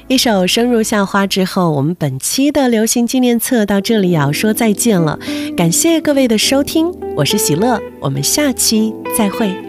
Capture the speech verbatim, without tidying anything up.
一首《生如夏花》之后，我们本期的流行纪念册到这里要说再见了。感谢各位的收听，我是喜乐，我们下期再会。